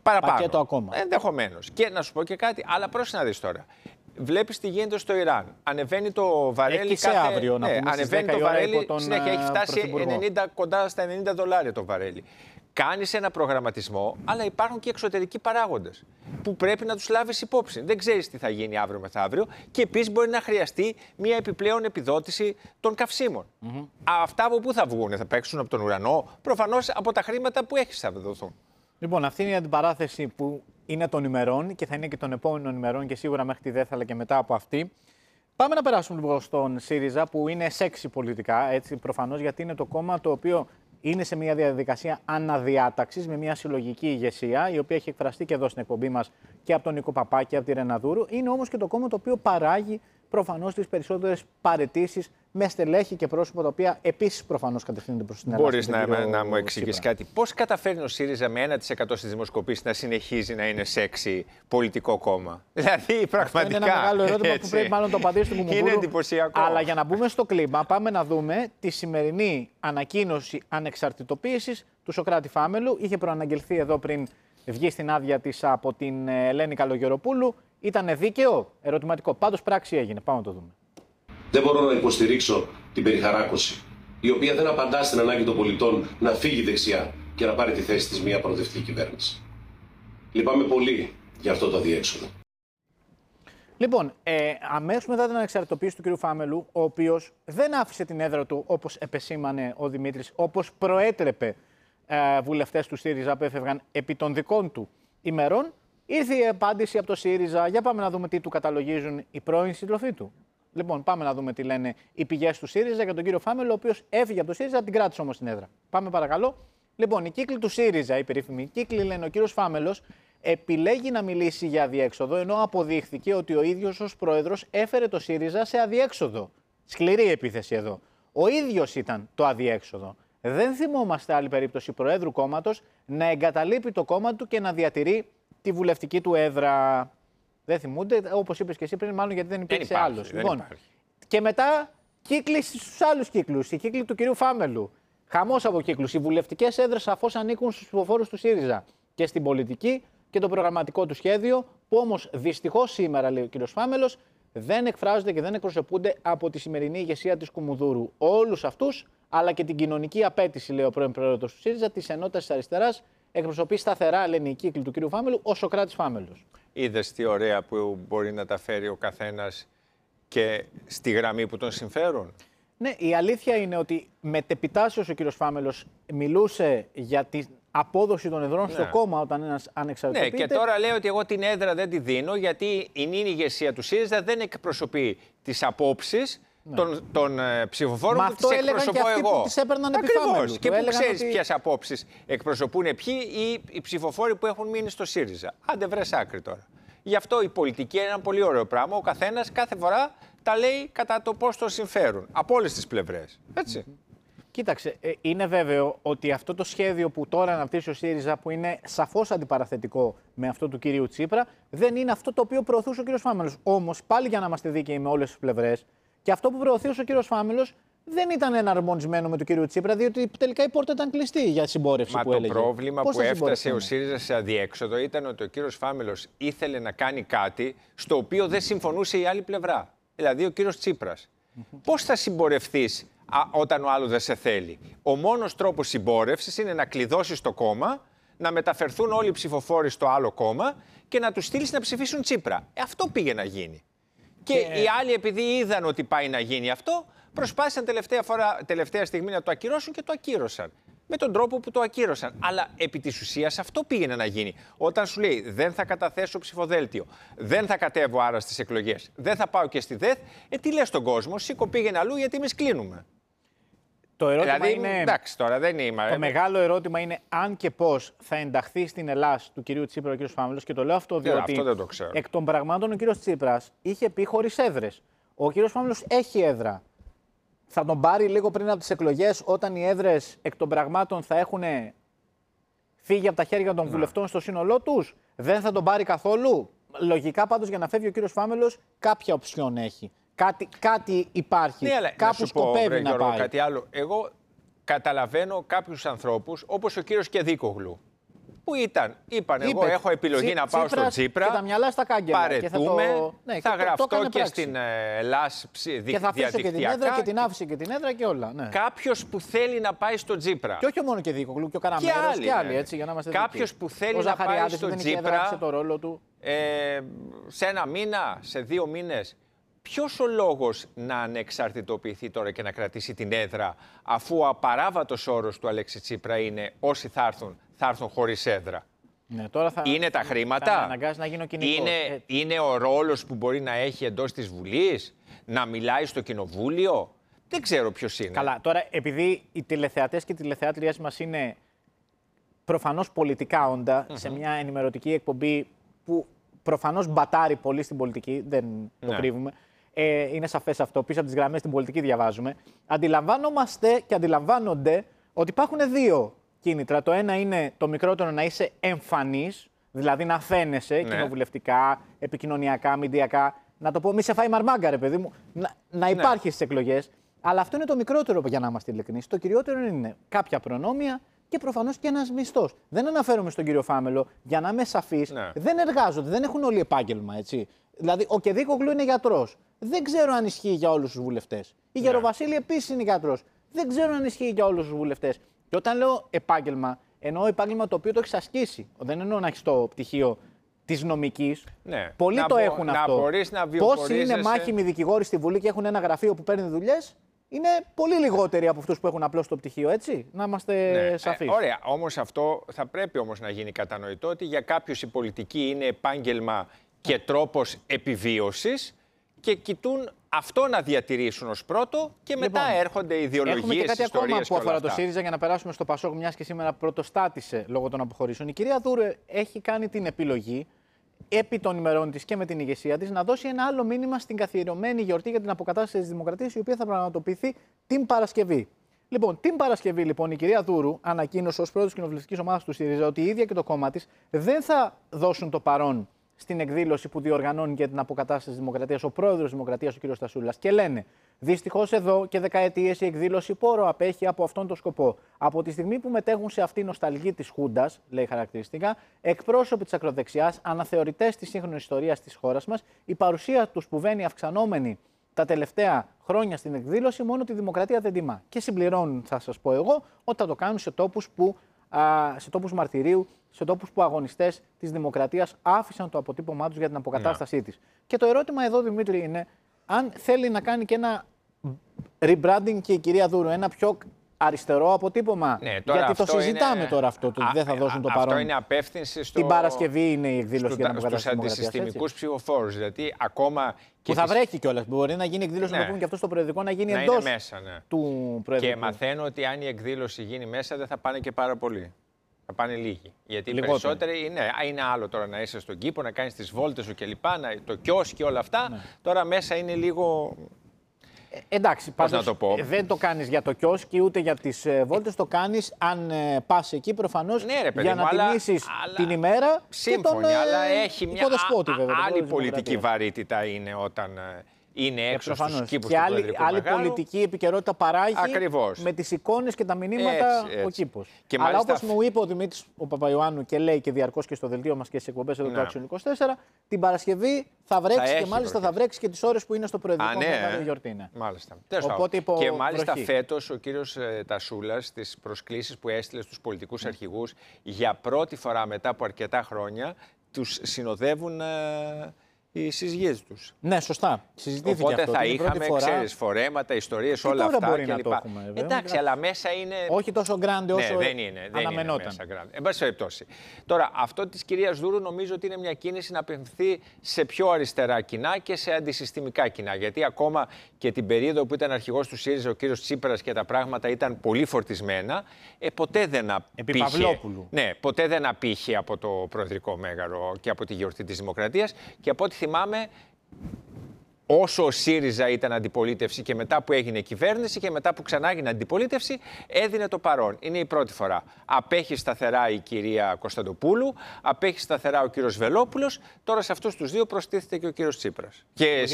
Παραπάνω. Πακέτο ακόμα. Ενδεχομένως. Και να σου πω και κάτι, αλλά πρόσεχε να δεις τώρα. Βλέπεις τι γίνεται στο Ιράν. Ανεβαίνει το βαρέλι. Έκτισε αύριο, να πούμε, ανεβαίνει το βαρέλι. Συνέχεια έχει φτάσει κοντά στα $90 το βαρέλι. Κάνεις ένα προγραμματισμό, αλλά υπάρχουν και εξωτερικοί παράγοντες που πρέπει να τους λάβεις υπόψη. Δεν ξέρεις τι θα γίνει αύριο μεθαύριο και επίσης μπορεί να χρειαστεί μια επιπλέον επιδότηση των καυσίμων. Αυτά από πού θα βγουν, θα παίξουν από τον ουρανό, προφανώς από τα χρήματα που έχεις θα δοθούν. Λοιπόν, αυτή είναι η αντιπαράθεση που είναι των ημερών και θα είναι και των επόμενων ημερών και σίγουρα μέχρι τη ΔΕΘ αλλά και μετά από αυτή. Πάμε να περάσουμε λίγο στον ΣΥΡΙΖΑ που είναι σεξι πολιτικά, έτσι προφανώς, γιατί είναι το κόμμα το οποίο είναι σε μια διαδικασία αναδιάταξης με μια συλλογική ηγεσία, η οποία έχει εκφραστεί και εδώ στην εκπομπή μας και από τον Νίκο Παπά και από τη Ρεναδούρου. Είναι όμως και το κόμμα το οποίο παράγει προφανώς τις περισσότερες παραιτήσεις με στελέχη και πρόσωπα τα οποία επίσης προφανώς κατευθύνονται προς την Ελλάδα. Μπορείς να μου εξηγήσεις κάτι. Πώς καταφέρνει ο ΣΥΡΙΖΑ με 1% στις δημοσκοπήσεις να συνεχίζει να είναι σεξι πολιτικό κόμμα? Δηλαδή, πραγματικά. Είναι ένα μεγάλο ερώτημα που πρέπει μάλλον το απαντήσει του Κουμουντούρου. Είναι εντυπωσιακό. Αλλά για να μπούμε στο κλίμα, πάμε να δούμε τη σημερινή ανακοίνωση ανεξαρτητοποίησης του Σωκράτη Φάμελου. Είχε προαναγγελθεί εδώ πριν βγει στην άδεια της από την Ελένη Καλογεροπούλου. Ήτανε δίκαιο? Ερωτηματικό. Πάντως πράξη έγινε. Πάμε να το δούμε. Δεν μπορώ να υποστηρίξω την περιχαράκωση, η οποία δεν απαντά στην ανάγκη των πολιτών να φύγει δεξιά και να πάρει τη θέση της μια προοδευτική κυβέρνηση. Λυπάμαι πολύ για αυτό το αδιέξοδο. Λοιπόν, αμέσως μετά την ανεξαρτητοποίηση του κ. Φάμελου, ο οποίος δεν άφησε την έδρα του όπως επεσήμανε ο Δημήτρης, όπως προέτρεπε βουλευτές του ΣΥΡΙΖΑ που έφευγαν επί των δικών του ημερών, ήρθε η απάντηση από το ΣΥΡΙΖΑ. Για πάμε να δούμε τι του καταλογίζουν οι πρώην σύντροφοί του. Λοιπόν, πάμε να δούμε τι λένε οι πηγές του ΣΥΡΙΖΑ για τον κύριο Φάμελο, ο οποίος έφυγε από το ΣΥΡΙΖΑ, την κράτησε όμως την έδρα. Πάμε παρακαλώ. Λοιπόν, οι κύκλοι του ΣΥΡΙΖΑ, οι περίφημοι κύκλοι, λένε ο κύριος Φάμελος επιλέγει να μιλήσει για αδιέξοδο, ενώ αποδείχθηκε ότι ο ίδιος ως πρόεδρος έφερε το ΣΥΡΙΖΑ σε αδιέξοδο. Σκληρή επίθεση εδώ. Ο ίδιος ήταν το αδιέξοδο. Δεν θυμόμαστε άλλη περίπτωση προέδρου κόμματος να εγκαταλείπει το κόμμα του και να διατηρεί τη βουλευτική του έδρα. Δεν θυμούνται, όπως είπες και εσύ πριν, μάλλον γιατί δεν υπήρξε άλλος. Λοιπόν, και μετά κύκλοι στους άλλους κύκλους. Οι κύκλοι του κυρίου Φάμελου. Χαμός από κύκλους. Οι βουλευτικές έδρες σαφώς ανήκουν στους ψηφοφόρους του ΣΥΡΙΖΑ και στην πολιτική και το προγραμματικό του σχέδιο, που όμως δυστυχώς σήμερα, λέει ο κύριος Φάμελος, δεν εκφράζονται και δεν εκπροσωπούνται από τη σημερινή ηγεσία της Κουμουνδούρου. Όλους αυτούς, αλλά και την κοινωνική απέτηση, λέει ο πρώην πρόεδρος του ΣΥΡΙΖΑ, της ενότητας της αριστεράς, εκπροσωπεί σταθερά, λένε οι κύκλοι του κύριου Φάμελου, ο Σωκράτης Φάμελος. Είδες τι ωραία που μπορεί να τα φέρει ο καθένας και στη γραμμή που τον συμφέρουν. Ναι, η αλήθεια είναι ότι μετεπιτάσεως ο κύριος Φάμελος μιλούσε για την απόδοση των εδρών στο κόμμα όταν ένας ανεξαρτητοποιείται. Ναι, και τώρα λέει ότι εγώ την έδρα δεν τη δίνω γιατί η νυν ηγεσία του ΣΥΡΙΖΑ δεν εκπροσωπεί τις απόψεις των ψηφοφόρων που τις εκπροσωπώ εγώ. Που τις έπαιρναν επί Φάμελου. Και που ξέρεις ποιες απόψεις εκπροσωπούν ποιοι ή οι ψηφοφόροι που έχουν μείνει στο ΣΥΡΙΖΑ. Άντε βρες άκρη τώρα. Γι' αυτό η πολιτική είναι ένα πολύ ωραίο πράγμα. Ο καθένας κάθε φορά τα λέει κατά το πώς τον συμφέρουν. Από όλες τις πλευρές. Έτσι. Κοίταξε, είναι βέβαιο ότι αυτό το σχέδιο που τώρα αναπτύσσει ο ΣΥΡΙΖΑ, που είναι σαφώς αντιπαραθετικό με αυτό του κυρίου Τσίπρα, δεν είναι αυτό το οποίο προωθούσε ο κύριος Φάμελος. Όμως, πάλι για να είμαστε δίκαιοι με όλες τις πλευρές, και αυτό που προωθούσε ο κύριος Φάμελος δεν ήταν εναρμονισμένο με τον κύριο Τσίπρα, διότι τελικά η πόρτα ήταν κλειστή για συμπόρευση που έλεγε. Το πρόβλημα που έφτασε ο ΣΥΡΙΖΑ σε αδιέξοδο ήταν ότι ο κύριος Φάμελος ήθελε να κάνει κάτι στο οποίο δεν συμφωνούσε η άλλη πλευρά. Δηλαδή ο κύριος Τσίπρας. Πώς θα συμπορευθείς όταν ο άλλος δεν σε θέλει? Ο μόνος τρόπος συμπόρευσης είναι να κλειδώσεις το κόμμα, να μεταφερθούν όλοι οι ψηφοφόροι στο άλλο κόμμα και να τους στείλεις να ψηφίσουν Τσίπρα. Αυτό πήγε να γίνει. Και οι άλλοι, επειδή είδαν ότι πάει να γίνει αυτό, προσπάθησαν τελευταία στιγμή να το ακυρώσουν και το ακύρωσαν. Με τον τρόπο που το ακύρωσαν. Αλλά επί της ουσίας αυτό πήγαινε να γίνει. Όταν σου λέει δεν θα καταθέσω ψηφοδέλτιο, δεν θα κατέβω άρα στις εκλογές, δεν θα πάω και στη ΔΕΘ, τι λες στον κόσμο? Σήκω πήγαινε αλλού γιατί εμείς κλείνουμε. Το ερώτημα είναι. Εντάξει, τώρα δεν είμαι. Το μεγάλο ερώτημα είναι αν και πώς θα ενταχθεί στην Ελλάς του κυρίου Τσίπρα ο κύριος Φάμελος. Και το λέω αυτό διότι αυτό δεν το ξέρω. Εκ των πραγμάτων ο κύριος Τσίπρας είχε πει χωρίς έδρες. Ο κύριος Φάμελος έχει έδρα. Θα τον πάρει λίγο πριν από τις εκλογές, όταν οι έδρες εκ των πραγμάτων θα έχουν φύγει από τα χέρια των βουλευτών στο σύνολό τους? Δεν θα τον πάρει καθόλου? Λογικά πάντως για να φεύγει ο κύριος Φάμελος κάποια οψιόν έχει. Κάτι υπάρχει. Ναι, αλλά κάπου σκοπεύει να πάει. Κάτι άλλο. Εγώ καταλαβαίνω κάποιους ανθρώπους όπως ο κύριος Κεδίκογλου Που είπαν εγώ έχω επιλογή να πάω στον Τσίπρα. Και τα μυαλά στα κάγκελα. Παρετούμε. Θα γραφτώ και στην ΕΛΑΣ διαδικτυακά. Και θα αφήσω και την έδρα και την άφησε και την έδρα και όλα. Ναι. Κάποιος που θέλει να πάει στον Τσίπρα. Και όχι μόνο και Δίκογλου, και ο Καραμέρος και άλλοι. Έτσι, για να είμαστε κάποιος που θέλει να πάει στον Τσίπρα. Το ρόλο του. Σε 1 μήνα, σε 2 μήνες. Ποιος ο λόγος να ανεξαρτητοποιηθεί τώρα και να κρατήσει την έδρα, αφού ο απαράβατος όρος του Αλέξη Τσίπρα είναι όσοι θα έρθουν χωρίς έδρα. Ναι, τώρα είναι τα χρήματα, να γίνω κινητός. Είναι ο ρόλος που μπορεί να έχει εντός της Βουλής, να μιλάει στο Κοινοβούλιο. Δεν ξέρω ποιος είναι. Καλά, τώρα επειδή οι τηλεθεατές και οι τηλεθεάτριές μας είναι προφανώς πολιτικά όντα, σε μια ενημερωτική εκπομπή που προφανώς μπατάρει πολύ στην πολιτική, δεν το κρύβουμε. Είναι σαφές αυτό. Πίσω από τις γραμμές στην πολιτική διαβάζουμε. Αντιλαμβάνομαστε και αντιλαμβάνονται ότι υπάρχουν 2 κίνητρα. Το ένα είναι το μικρότερο, να είσαι εμφανής, δηλαδή να φαίνεσαι κοινοβουλευτικά, επικοινωνιακά, μηντιακά. Να το πω, μη σε φάει μαρμάγκα, ρε παιδί μου. Να υπάρχει στις εκλογές. Αλλά αυτό είναι το μικρότερο, για να είμαστε ειλικρινείς. Το κυριότερο είναι κάποια προνόμια και προφανώς και ένας μισθός. Δεν αναφέρομαι στον κύριο Φάμελο, για να είμαι σαφής. Δεν εργάζονται, δεν έχουν όλοι επάγγελμα, έτσι. Δηλαδή, ο Κεδίκογλου είναι γιατρός. Δεν ξέρω αν ισχύει για όλους τους βουλευτές. Η Γεροβασίλη επίσης είναι γιατρός. Δεν ξέρω αν ισχύει για όλους τους βουλευτές. Και όταν λέω επάγγελμα, εννοώ επάγγελμα το οποίο το έχεις ασκήσει. Δεν εννοώ να έχεις το πτυχίο της νομικής. Πολλοί το έχουν αυτό. Πόσοι είναι μάχημοι δικηγόροι στη Βουλή και έχουν ένα γραφείο που παίρνει δουλειές, είναι πολύ λιγότεροι από αυτούς που έχουν απλώς το πτυχίο, έτσι. Να είμαστε σαφείς. Ωραία. Όμως αυτό θα πρέπει όμως να γίνει κατανοητό ότι για κάποιους η πολιτική είναι επάγγελμα και τρόπος επιβίωσης και κοιτούν αυτό να διατηρήσουν ως πρώτο και μετά έρχονται ιδεολογίες, έχουμε και κάτι ιστορίες ακόμα που αφορά το ΣΥΡΙΖΑ για να περάσουμε στο ΠΑΣΟΚ, μιας και σήμερα πρωτοστάτησε λόγω των αποχωρήσεων. Η κυρία Δούρου έχει κάνει την επιλογή επί των ημερών της και με την ηγεσία της να δώσει ένα άλλο μήνυμα στην καθιερωμένη γιορτή για την αποκατάσταση της Δημοκρατίας, η οποία θα πραγματοποιηθεί την Παρασκευή. Λοιπόν, την Παρασκευή, λοιπόν, η κυρία Δούρου ανακοίνωσε ως πρόεδρος της κοινοβουλευτικής ομάδας του ΣΥΡΙΖΑ ότι η ίδια και το κόμμα της δεν θα δώσουν το παρόν στην εκδήλωση που διοργανώνει για την αποκατάσταση της Δημοκρατίας ο πρόεδρος της Δημοκρατίας, ο κ. Στασούλας. Και λένε, δυστυχώς εδώ και δεκαετίες η εκδήλωση πόρο απέχει από αυτόν τον σκοπό. Από τη στιγμή που μετέχουν σε αυτή νοσταλγή της Χούντας, λέει χαρακτηριστικά, εκπρόσωποι της ακροδεξιάς, αναθεωρητές της σύγχρονης ιστορίας της χώρας μας, η παρουσία τους που βαίνει αυξανόμενη τα τελευταία χρόνια στην εκδήλωση, μόνο τη Δημοκρατία δεν τιμά. Και συμπληρώνουν, θα σας πω εγώ, ότι θα το κάνουν σε τόπους μαρτυρίου, σε τόπους που αγωνιστές της Δημοκρατίας άφησαν το αποτύπωμά τους για την αποκατάστασή της. Και το ερώτημα εδώ, Δημήτρη, είναι αν θέλει να κάνει και ένα rebranding και η κυρία Δούρου, ένα πιο αριστερό αποτύπωμα. Γιατί το συζητάμε τώρα αυτό, ότι δεν θα δώσουν το παρόν. Αυτό είναι απεύθυνση την Παρασκευή είναι η εκδήλωση για την αποκατάσταση της Δημοκρατίας. Στους αντισυστημικούς ψηφοφόρους. Δηλαδή, ακόμα που θα βρέχει κιόλας. Μπορεί να γίνει εκδήλωση, να το πούμε και αυτό στο προεδρικό, να γίνει εντός του προεδρικού. Και μαθαίνω ότι αν η εκδήλωση γίνει μέσα, δεν θα πάνε και πάρα πολλοί. Θα πάνε λίγοι. Γιατί οι περισσότεροι είναι άλλο τώρα να είσαι στον κήπο, να κάνεις τις βόλτες σου κλπ. Το κιόσκι και όλα αυτά. Τώρα μέσα είναι λίγο. Εντάξει, πάντως δεν το κάνεις για το κιόσκι ούτε για τις βόλτες, το κάνεις αν πας εκεί προφανώς για να τιμήσεις την ημέρα. Σύμφωνοι, αλλά έχει μια άλλη πολιτική βαρύτητα είναι όταν είναι έξω στους κήπους του Προεδρικού Μεγάλου. Και άλλη πολιτική επικαιρότητα παράγει με τις εικόνες και τα μηνύματα ο κήπος. Αλλά όπως μου είπε ο Δημήτρης ο Παπαϊωάννου και λέει και διαρκώς και στο δελτίο μας και στις εκπομπές εδώ του Action 24, την Παρασκευή θα βρέξει και μάλιστα θα βρέξει και τις ώρες που είναι στο Προεδρικό Μεγάλο γιορτή. Μάλιστα. Και μάλιστα φέτος ο κύριος Τασούλας στις προσκλήσεις που έστειλε στους πολιτικούς αρχηγούς για πρώτη φορά μετά από αρκετά χρόνια τους συνοδεύουν οι συζυγίες τους. Ναι, σωστά. Συζητήθηκε οπότε αυτό. Θα είχαμε, ξέρεις, φορέματα, ιστορίες, όλα αυτά μπορεί να το έχουμε, εντάξει, αλλά μέσα είναι. Όχι τόσο γκράντε όσο δεν είναι μέσα γκράντε. Εν πάση περιπτώσει. Τώρα, αυτό της κυρίας Δούρου νομίζω ότι είναι μια κίνηση να απευθυνθεί σε πιο αριστερά κοινά και σε αντισυστημικά κοινά. Γιατί ακόμα και την περίοδο που ήταν αρχηγός του ΣΥΡΙΖΑ ο κύριος Τσίπρας και τα πράγματα ήταν πολύ φορτισμένα, ποτέ δεν απήχε. Ναι, ποτέ δεν απήχε από το Προεδρικό Μέγαρο και από τη γιορτή της Δημοκρατίας. Και από ό,τι θυμάμαι, όσο ο ΣΥΡΙΖΑ ήταν αντιπολίτευση και μετά που έγινε κυβέρνηση και μετά που ξανά έγινε αντιπολίτευση, έδινε το παρόν. Είναι η πρώτη φορά. Απέχει σταθερά η κυρία Κωνσταντοπούλου, απέχει σταθερά ο κύριος Βελόπουλος. Τώρα σε αυτούς τους δύο προστίθεται και ο κύριος Τσίπρας.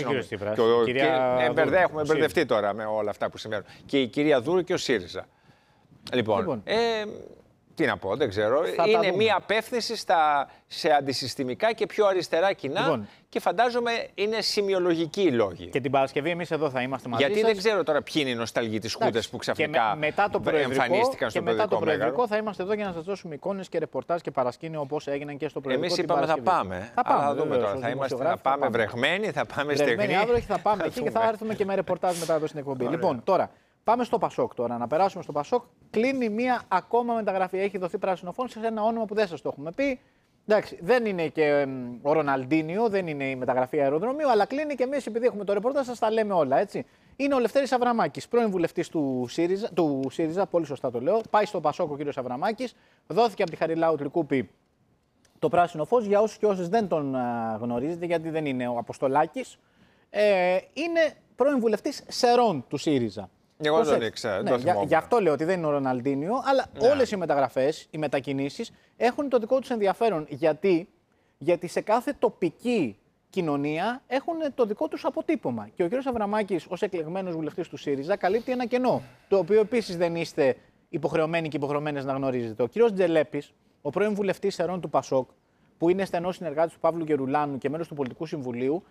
Έχουμε μπερδευτεί τώρα με όλα αυτά που συμβαίνουν. Και η κυρία Δούρου και ο ΣΥΡΙΖΑ. Λοιπόν. Τι να πω, δεν ξέρω. Είναι μία απεύθυνση σε αντισυστημικά και πιο αριστερά κοινά. Λοιπόν, και φαντάζομαι είναι σημειολογικοί οι λόγοι. Και την Παρασκευή εμείς εδώ θα είμαστε μαζί. Γιατί δεν ξέρω τώρα ποιοι είναι οι νοσταλγοί της Χούντας που ξαφνικά εμφανίστηκαν στο μετά το προεδρικό θα είμαστε εδώ για να σας δώσουμε εικόνες και ρεπορτάζ και παρασκήνιο όπως έγιναν και στο προεδρικό. Εμείς είπαμε θα πάμε. Θα δούμε τώρα. Θα πάμε βρεγμένοι, θα πάμε στεγνοί. Αύριο θα πάμε εκεί και θα έρθουμε και με ρεπορτάζ μετά εδώ στην εκπομπή. Λοιπόν, τώρα. Πάμε στο Πασόκ τώρα. Να περάσουμε στο Πασόκ. Κλείνει μία ακόμα μεταγραφή. Έχει δοθεί πράσινο φως σε ένα όνομα που δεν σας το έχουμε πει. Εντάξει, δεν είναι και ο Ροναλντίνιο, δεν είναι η μεταγραφή αεροδρομίου, αλλά κλείνει και εμείς επειδή έχουμε το ρεπορτάζ, σας τα λέμε όλα. Έτσι. Είναι ο Λευτέρης Αβραμάκης, πρώην βουλευτής του ΣΥΡΙΖΑ, πολύ σωστά το λέω. Πάει στο Πασόκ ο κύριος Αβραμάκης. Δόθηκε από τη Χαριλάου Τρικούπη το πράσινο φως για όσους και όσες δεν τον γνωρίζετε, γιατί δεν είναι ο Αποστολάκης. Είναι πρώην βουλευτής Σερών του ΣΥΡΙΖΑ. Εγώ δεν ήξερα. Γι' αυτό λέω ότι δεν είναι ο Ροναλντίνιο, αλλά όλες οι μεταγραφές, οι μετακινήσεις έχουν το δικό τους ενδιαφέρον. Γιατί σε κάθε τοπική κοινωνία έχουν το δικό τους αποτύπωμα. Και ο κ. Αβραμάκης, ως εκλεγμένος βουλευτής του ΣΥΡΙΖΑ, καλύπτει ένα κενό, το οποίο επίσης δεν είστε υποχρεωμένοι και υποχρεωμένες να γνωρίζετε. Ο κ. Τζελέπης, ο πρώην βουλευτής Σερών του Πασόκ, που είναι στενός συνεργάτης του Παύλου Γερουλάνου και μέλος του Πολιτικού Συμβουλίου,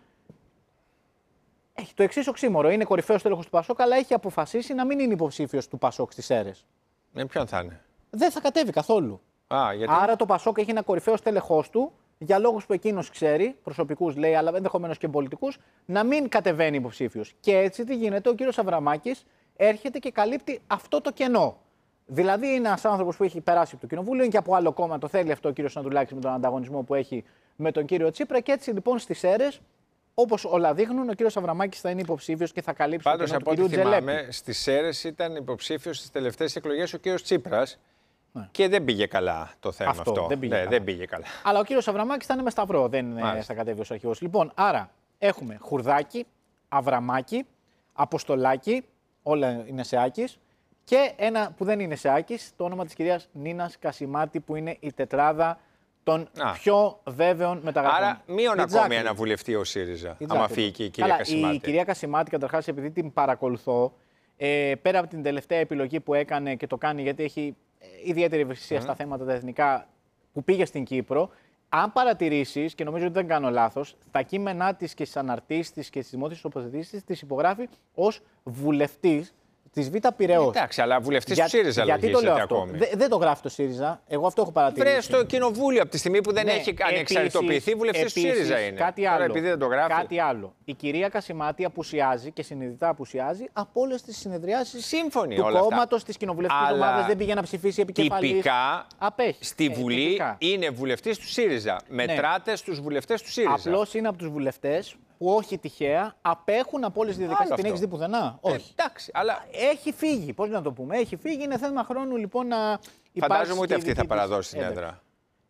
έχει το εξής οξύμορο. Είναι κορυφαίος τέλεχος του Πασόκ, αλλά έχει αποφασίσει να μην είναι υποψήφιος του Πασόκ στις αίρες. Ποιον θα είναι? Δεν θα κατέβει καθόλου. Γιατί? Άρα το Πασόκ έχει ένα κορυφαίος τέλεχος του, για λόγους που εκείνος ξέρει, προσωπικούς λέει, αλλά ενδεχομένως και πολιτικούς, να μην κατεβαίνει υποψήφιος. Και έτσι τι γίνεται, ο κύριος Αβραμάκης έρχεται και καλύπτει αυτό το κενό. Δηλαδή είναι ένας άνθρωπος που έχει περάσει από το Κοινοβούλιο, είναι και από άλλο κόμμα, το θέλει αυτό ο κύριος Ανδρουλάκης με τον ανταγωνισμό που έχει με τον κύριο Τσίπρα. Και έτσι λοιπόν στις αίρες, όπως όλα δείχνουν, ο κύριος Αβραμάκης θα είναι υποψήφιος και θα καλύψει το κενό του κυρίου Τζελέπη. Πάντως, από ό,τι θυμάμαι, στις αίρες ήταν υποψήφιος στις τελευταίες εκλογές ο κύριος Τσίπρας. Ναι. Και δεν πήγε καλά το θέμα αυτό. Δεν πήγε καλά. Αλλά ο κύριος Αβραμάκης θα είναι με σταυρό, δεν θα κατέβει ως αρχηγός. Λοιπόν, άρα έχουμε Χουρδάκη, Αβραμάκη, Αποστολάκη, όλα είναι σε Άκης. Και ένα που δεν είναι σε Άκης, το όνομα της κυρίας Νίνας Κασιμάτη, που είναι η τετράδα των πιο βέβαιων μεταγραφών. Άρα, μείον ακόμη ένα βουλευτή ο ΣΥΡΙΖΑ, άμα φύγει και η κυρία Κασιμάτη. Η κυρία Κασιμάτη, καταρχάς, επειδή την παρακολουθώ, πέρα από την τελευταία επιλογή που έκανε και το κάνει γιατί έχει ιδιαίτερη ευαισθησία στα θέματα τα εθνικά, που πήγε στην Κύπρο, αν παρατηρήσεις, και νομίζω ότι δεν κάνω λάθος, τα κείμενά της και στις αναρτήσεις της και στις δημόσιες τοποθετήσεις της τις υπογράφει ως βουλευτής της Β' Πειραιώς. Εντάξει, αλλά βουλευτής του ΣΥΡΙΖΑ λογίζεται ακόμη. Δεν το γράφει το ΣΥΡΙΖΑ. Εγώ αυτό έχω παρατηρήσει. Βρε στο κοινοβούλιο από τη στιγμή που δεν έχει ανεξαρτητοποιηθεί, βουλευτής του ΣΥΡΙΖΑ είναι. Κάτι άλλο. Τώρα, επειδή δεν το γράφει. Κάτι άλλο. Η κυρία Κασιμάτη απουσιάζει και συνειδητά απουσιάζει από όλες τις συνεδριάσεις του κόμματος, της κοινοβουλευτικής ομάδας. Δεν πήγε να ψηφίσει επικεφαλής. Τυπικά στη Βουλή είναι βουλευτής του ΣΥΡΙΖΑ. Μετράτε στους βουλευτές του ΣΥΡΙΖΑ. Απλώς είναι από τους βουλευτές που όχι τυχαία απέχουν από όλες τις διαδικασίες. Την έχεις δει πουθενά? Όχι. Εντάξει, αλλά έχει φύγει. Πώς να το πούμε? Έχει φύγει. Είναι θέμα χρόνου λοιπόν να υπάρξει. Φαντάζομαι ότι αυτή θα παραδώσει την έδρα.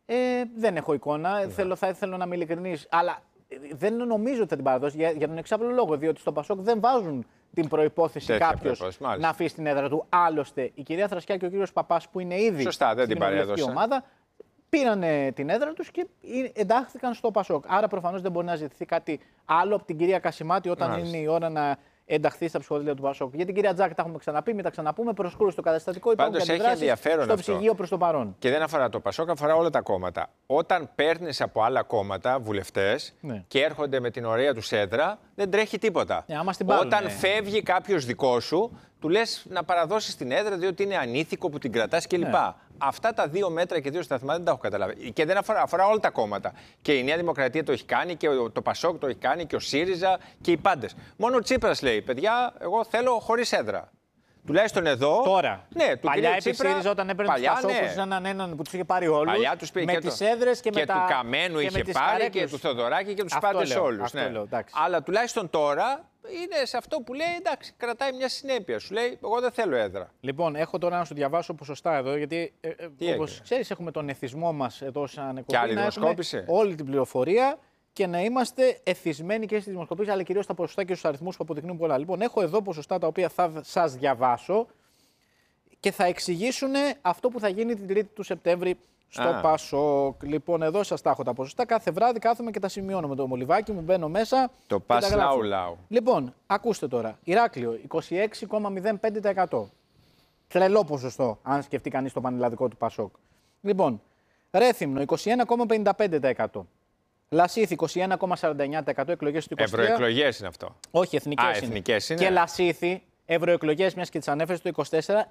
Δεν έχω εικόνα. Θέλω να είμαι ειλικρινής. Αλλά δεν νομίζω ότι θα την παραδώσει για τον εξάπλο λόγο. Διότι στο Πασόκ δεν βάζουν την προϋπόθεση κάποιος να αφήσει την έδρα του. Άλλωστε, η κυρία Θρασκιά και ο κύριος Παπάς, που είναι ήδη στην κοινοβουλευτική ομάδα, πήραν την έδρα τους και εντάχθηκαν στο Πασόκ. Άρα προφανώς δεν μπορεί να ζητηθεί κάτι άλλο από την κυρία Κασιμάτη όταν είναι η ώρα να ενταχθεί στα ψηφοδέλτια του Πασόκ. Γιατί την κυρία Τζάκ τα έχουμε ξαναπεί, μην τα ξαναπούμε. Προσκούρο στο καταστατικό, υπάρχουν και αντιδράσεις στο ψυγείο προς το παρόν. Και δεν αφορά το Πασόκ, αφορά όλα τα κόμματα. Όταν παίρνεις από άλλα κόμματα βουλευτές και έρχονται με την ωραία τους έδρα, δεν τρέχει τίποτα. Όταν φεύγει κάποιος δικό σου, του λες να παραδώσεις την έδρα διότι είναι ανήθικο που την κρατάς κλπ. Αυτά τα 2 μέτρα και 2 σταθμά δεν τα έχω καταλάβει. Και δεν αφορά όλα τα κόμματα. Και η Νέα Δημοκρατία το έχει κάνει και το Πασόκ το έχει κάνει και ο ΣΥΡΙΖΑ και οι πάντες. Μόνο ο Τσίπρας λέει: παιδιά, εγώ θέλω χωρίς έδρα. Τουλάχιστον εδώ. Τώρα. Ναι, παλιά επί ΣΥΡΙΖΑ όταν έπαιρνε τους Πασόκους ήταν έναν που τους είχε πάρει όλους. Παλιά τους πήγε με τις έδρες και με τα. Και του Καμένου είχε πάρει και του Θοδωράκη και τους πάντες όλους. Αλλά τουλάχιστον τώρα είναι σε αυτό που λέει: εντάξει, κρατάει μια συνέπεια. Σου λέει: εγώ δεν θέλω έδρα. Λοιπόν, έχω τώρα να σου διαβάσω ποσοστά εδώ, γιατί όπως ξέρεις, έχουμε τον εθισμό μας εδώ σαν εκπομπή. Και άλλη δημοσκόπηση. Όλη την πληροφορία και να είμαστε εθισμένοι και στη δημοσκοπήση, αλλά κυρίως στα ποσοστά και στους αριθμούς που αποδεικνύουν πολλά. Λοιπόν, έχω εδώ ποσοστά τα οποία θα σας διαβάσω και θα εξηγήσουν αυτό που θα γίνει την 3η του Σεπτέμβρη στο Πασόκ. Λοιπόν, εδώ σας τα έχω τα ποσοστά. Κάθε βράδυ κάθομαι και τα σημειώνω με το μολυβάκι μου, μπαίνω μέσα. Το πας λαού. Λοιπόν, ακούστε τώρα. Ηράκλειο 26,05%. Τρελό ποσοστό, αν σκεφτεί κανείς το πανελλαδικό του Πασόκ. Λοιπόν, Ρέθυμνο 21,55%. Λασίθι 21,49%, εκλογές του 23%. Ευρωεκλογές είναι αυτό. Όχι, εθνικές είναι. Εθνικές είναι. Και Λασίθι, ευρωεκλογές, μιας και τις ανέφερες, το 24,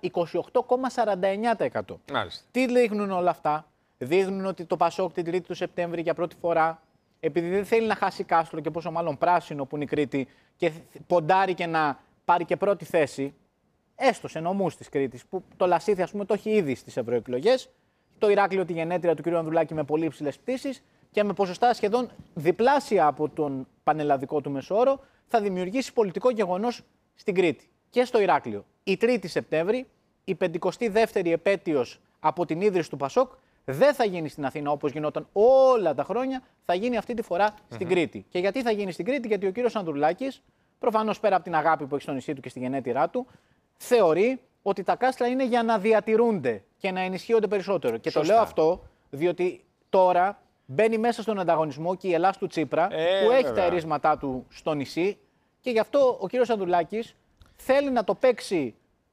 28,49%. Μάλιστα. Τι δείχνουν όλα αυτά? Δείχνουν ότι το Πασόκ την 3η του Σεπτέμβρη για πρώτη φορά, επειδή δεν θέλει να χάσει Κάστρο και πόσο μάλλον Πράσινο που είναι η Κρήτη, και ποντάρει και να πάρει και πρώτη θέση, έστω σε νομούς της Κρήτης, που το Λασίθι, ας πούμε, το έχει ήδη στις ευρωεκλογές, το Ηράκλειο τη γενέτρια του κ. Ανδρουλάκη με πολύ υψηλές πτήσεις και με ποσοστά σχεδόν διπλάσια από τον πανελλαδικό του μεσόωρο, θα δημιουργήσει πολιτικό γεγονός στην Κρήτη και στο Ηράκλειο. Η 3η Σεπτέμβρη, η 52η επέτειος από την ίδρυση του Πασόκ, δεν θα γίνει στην Αθήνα όπως γινόταν όλα τα χρόνια, θα γίνει αυτή τη φορά στην Κρήτη. Και γιατί θα γίνει στην Κρήτη? Γιατί ο κύριος Ανδρουλάκης, προφανώς πέρα από την αγάπη που έχει στο νησί του και στη γενέτειρά του, θεωρεί ότι τα κάστρα είναι για να διατηρούνται και να ενισχύονται περισσότερο. Και Σωστά. το λέω αυτό διότι τώρα μπαίνει μέσα στον ανταγωνισμό και η Ελλάς του Τσίπρα, που έχει τα ερίσματά του στο νησί, και γι' αυτό ο κύριος Ανδρουλάκης θέλει να το παίξει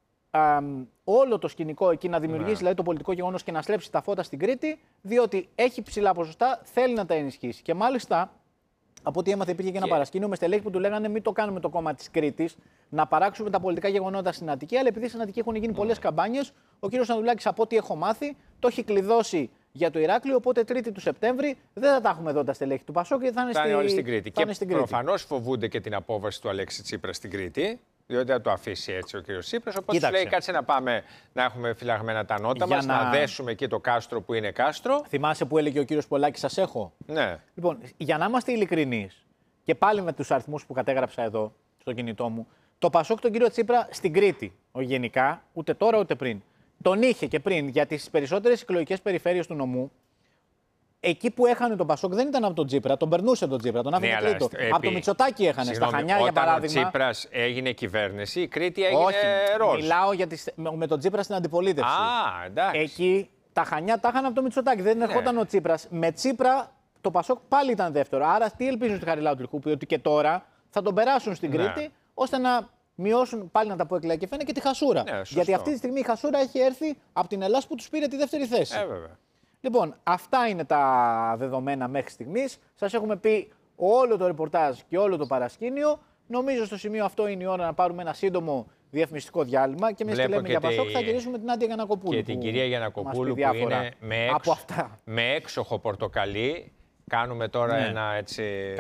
όλο το σκηνικό εκεί, να δημιουργήσει δηλαδή το πολιτικό γεγονός και να στρέψει τα φώτα στην Κρήτη, διότι έχει ψηλά ποσοστά, θέλει να τα ενισχύσει. Και μάλιστα, από ό,τι έμαθε, υπήρχε και ένα παρασκήνιο με στελέχη που του λέγανε: μην το κάνουμε το κόμμα της Κρήτης, να παράξουμε τα πολιτικά γεγονότα στην Αττική. Αλλά επειδή στην Αττική έχουν γίνει πολλές καμπάνιες, ο κύριος Ανδρουλάκης, από ό,τι έχω μάθει, το έχει κλειδώσει για το Ηράκλειο. Οπότε 3η του Σεπτέμβρη δεν θα τα έχουμε εδώ τα στελέχη του Πασόκ, γιατί θα είναι όλοι στην Κρήτη. Και προφανώς φοβούνται και την απόβαση του Αλέξη Τσίπρα στην Κρήτη. Διότι θα το αφήσει έτσι ο κύριος Τσίπρας. Οπότε του λέει: κάτσε να πάμε να έχουμε φυλαγμένα τα νότα μας, να δέσουμε εκεί το κάστρο που είναι κάστρο. Θυμάσαι που έλεγε ο κύριος Πολάκης, σας έχω? Ναι. Λοιπόν, για να είμαστε ειλικρινείς, και πάλι με τους αριθμούς που κατέγραψα εδώ στο κινητό μου, το Πασόκ τον κύριο Τσίπρα στην Κρήτη, γενικά, ούτε τώρα ούτε πριν, τον είχε και πριν για τις περισσότερες εκλογικές περιφέρειες του νομού. Εκεί που έχανε τον Πασόκ δεν ήταν από τον Τσίπρα, τον περνούσε τον Τσίπρα, τον άφηνε τρίτο. Από το Μητσοτάκη έχανε. Στα Χανιά, για παράδειγμα. Όταν ο Τσίπρας έγινε κυβέρνηση, η Κρήτη έγινε ροζ. Μιλάω με τον Τσίπρα στην αντιπολίτευση. Εντάξει. Εκεί τα Χανιά τα είχαν από το Μητσοτάκη. Δεν ερχόταν ο Τσίπρας. Με Τσίπρα το Πασόκ πάλι ήταν δεύτερο. Άρα τι ελπίζουν στη Χαριλάου Τριχούπη? Ότι και τώρα θα τον περάσουν στην Κρήτη, ώστε να μειώσουν, πάλι να τα πω εκλαϊκή φαίνεται, και τη χασούρα. Γιατί αυτή τη στιγμή η χασούρα έχει έρθει από την Ελλάδα που του πήρε τη δεύτερη θέση. Βέβαια. Λοιπόν, αυτά είναι τα δεδομένα μέχρι στιγμής. Σας έχουμε πει όλο το ρεπορτάζ και όλο το παρασκήνιο. Νομίζω στο σημείο αυτό είναι η ώρα να πάρουμε ένα σύντομο διαφημιστικό διάλειμμα. Και μιας και λέμε για Πασόκ, θα γυρίσουμε την Άντια Γιαννακοπούλου. Και την κυρία Γιαννακοπούλου που είναι με έξοχο πορτοκαλί. Κάνουμε τώρα ένα έτσι.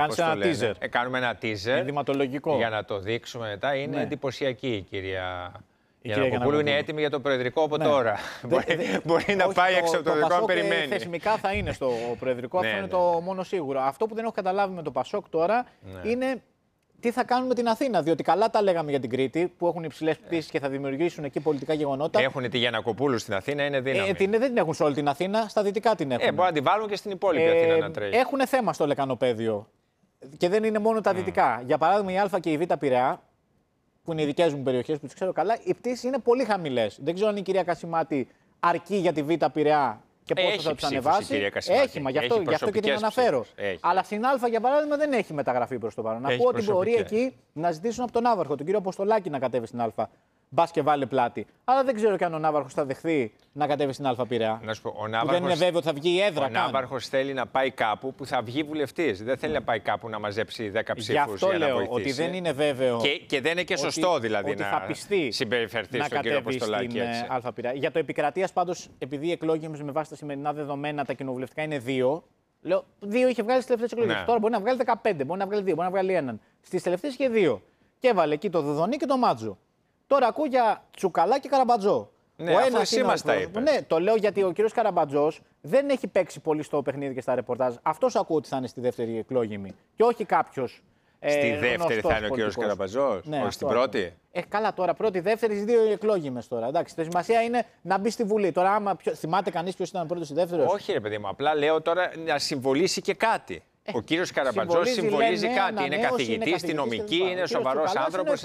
Κάνουμε ένα teaser. Ενδυματολογικό. Για να το δείξουμε μετά. Είναι εντυπωσιακή η κυρία. Η Γιαννακοπούλου είναι έτοιμη για το προεδρικό από τώρα. Μπορεί να πάει έξω από το προεδρικό, περιμένει. Θεσμικά θα είναι στο προεδρικό, αυτό είναι το μόνο σίγουρο. Αυτό που δεν έχω καταλάβει με το Πασόκ τώρα είναι τι θα κάνουμε με την Αθήνα. Διότι καλά τα λέγαμε για την Κρήτη, που έχουν υψηλές πτήσεις και θα δημιουργήσουν εκεί πολιτικά γεγονότα. Έχουν τη Γιαννακοπούλου στην Αθήνα, είναι δύναμη. Δεν την έχουν σε όλη την Αθήνα, στα δυτικά την έχουν. Μπορεί να την βάλουν και στην υπόλοιπη Αθήνα να τρέχει. Έχουν θέμα στο λεκανοπέδιο. Και δεν είναι μόνο τα δυτικά. Για παράδειγμα, η Α και η Β Πειραιά, που είναι οι δικές μου περιοχές που τις ξέρω καλά, οι πτήσεις είναι πολύ χαμηλές. Δεν ξέρω αν η κυρία Κασιμάτη αρκεί για τη Β Πειραιά και πόσο θα τους ανεβάσει. Έχει, μα γι' αυτό και την αναφέρω. Αλλά στην Α, για παράδειγμα, δεν έχει μεταγραφεί προς το παρόν. Να πω ότι μπορεί εκεί να ζητήσουν από τον Ναύαρχο, τον κύριο Αποστολάκη, να κατέβει στην Α. Μπας και βάλει πλάτη. Αλλά δεν ξέρω και αν ο Ναύαρχος θα δεχθεί να κατέβει στην Α Πειραιά. Να σου πω, δεν είναι βέβαιο ότι θα βγει η έδρα. Ο Ναύαρχος θέλει να πάει κάπου που θα βγει βουλευτής. Δεν θέλει να πάει κάπου να μαζέψει 10 ψήφους. Γι' αυτό λέω ότι δεν είναι βέβαιο. Και δεν είναι και σωστό δηλαδή ότι θα πιστεί συμπεριφερθεί στον κύριο Αποστολάκη. Α Πειραιά. Για το επικρατείας πάντως, επειδή οι εκλόγες με βάση τα σημερινά δεδομένα τα κοινοβουλευτικά είναι 2. Λέω, 2 είχε βγάλει στις τελευταίες εκλογές. Τώρα μπορεί να βγάλει 15, μπορεί να βγάλει 2, μπορεί να βγάλει 1. Στις τελευταίες είχε 2. Και έβαλε εκεί το Δουδονί και το Μάτζο. Τώρα ακούω για Τσουκαλά και Καραμπατζό. Ναι, ο ένας εσύ μας τα είπες. Ναι, το λέω γιατί ο κύριος Καραμπατζός δεν έχει παίξει πολύ στο παιχνίδι και στα ρεπορτάζ. Αυτός ακούω ότι θα είναι στη δεύτερη εκλόγιμη. Και όχι κάποιος. Στη δεύτερη θα είναι ο κύριος Καραμπατζός, ναι, όχι στην πρώτη. Καλά, τώρα πρώτη, δεύτερη, 2 εκλόγιμες τώρα. Εντάξει, το σημασία είναι να μπει στη Βουλή. Τώρα, άμα θυμάται κανείς ποιος ήταν πρώτος ή δεύτερος. Όχι, ρε παιδί μου, απλά λέω τώρα να συμβολήσει και κάτι. Ο κύριος Καραμπατζός συμβολίζει κάτι. Είναι καθηγητής στη νομική, είναι σοβαρός άνθρωπος.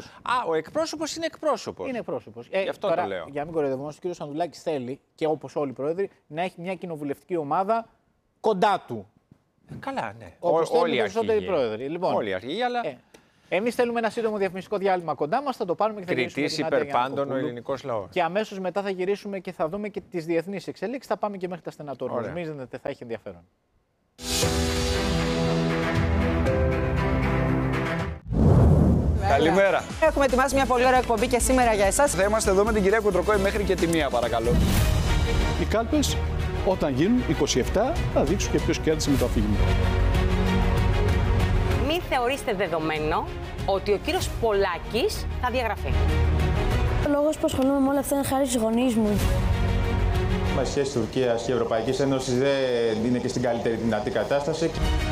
Ο εκπρόσωπος είναι εκπρόσωπος. Είναι εκπρόσωπος. Γι' αυτό το λέω. Για να μην κοροϊδευόμαστε, ο κύριος Ανδρουλάκης θέλει, και όπως όλοι οι πρόεδροι, να έχει μια κοινοβουλευτική ομάδα κοντά του. Καλά, ναι. Όπως όλοι οι περισσότεροι πρόεδροι. Όλοι οι αρχηγοί, αλλά. Εμείς θέλουμε ένα σύντομο διαφημιστικό διάλειμμα κοντά μας. Θα το πάρουμε και θα γυρίσουμε. Κριτής υπερπάντων ο ελληνικός λαός. Και αμέσως μετά θα γυρίσουμε και θα δούμε και τις διεθνείς εξελίξεις. Θα πάμε και μέχρι τα στενά του όρου. Νομίζετε θα έχει ενδιαφέρον. Καλημέρα. Έχουμε ετοιμάσει μια πολύ ωραία εκπομπή και σήμερα για εσάς. Θα είμαστε εδώ με την κυρία Κοντροκόη μέχρι και τη 1, παρακαλώ. Οι κάλπες, όταν γίνουν 27, θα δείξουν και ποιος κέρδισε με το αφήγημα. Μην θεωρήστε δεδομένο ότι ο κύριος Πολάκης θα διαγραφεί. Ο λόγος που ασχολούμαι με όλα αυτά είναι χάρη στους γονείς μου. Η σχέση Τουρκίας και Ευρωπαϊκής Ένωσης δεν είναι και στην καλύτερη δυνατή κατάσταση.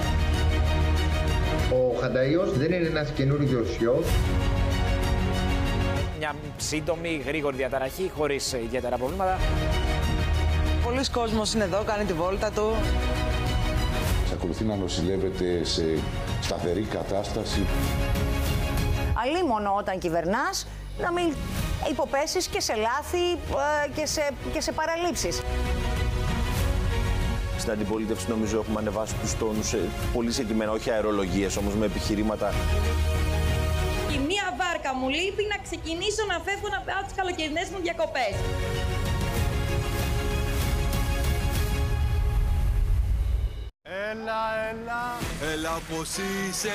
Ο Χανταΐος δεν είναι ένας καινούριος γιος. Μια σύντομη, γρήγορη διαταραχή, χωρίς ιδιαίτερα προβλήματα. Πολλοί κόσμος είναι εδώ, κάνει τη βόλτα του. Εξακολουθεί να νοσηλεύεται σε σταθερή κατάσταση. Αλίμονο όταν κυβερνάς, να μην υποπέσεις και σε λάθη και σε παραλήψεις. Στην αντιπολίτευση νομίζω έχουμε ανεβάσει τους τόνους πολύ συγκεκριμένα, όχι αερολογίες όμως, με επιχειρήματα. Η μία βάρκα μου λείπει να ξεκινήσω να φεύγω να πάω τις καλοκαιρινές μου διακοπές. Έλα, έλα, έλα πως είσαι